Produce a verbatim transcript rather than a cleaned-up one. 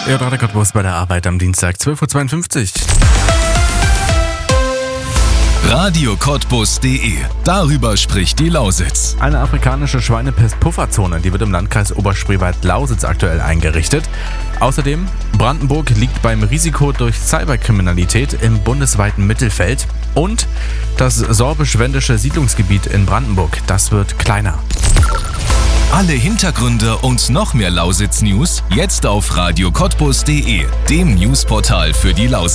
Ja, Radio Cottbus bei der Arbeit am Dienstag, zwölf Uhr zweiundfünfzig. Radio Cottbus punkt de. Darüber spricht die Lausitz. Eine afrikanische Schweinepest-Pufferzone, die wird im Landkreis Oberspreewald-Lausitz aktuell eingerichtet. Außerdem, Brandenburg liegt beim Risiko durch Cyberkriminalität im bundesweiten Mittelfeld. Und das sorbisch-wendische Siedlungsgebiet in Brandenburg, das wird kleiner. Alle Hintergründe und noch mehr Lausitz-News jetzt auf Radio Cottbus punkt de, dem Newsportal für die Lausitz.